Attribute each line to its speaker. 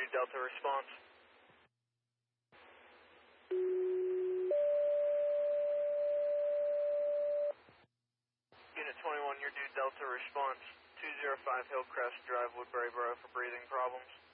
Speaker 1: Delta response. Unit 21, you're due Delta response. 205 Hillcrest Drive, Woodbury Borough for breathing problems.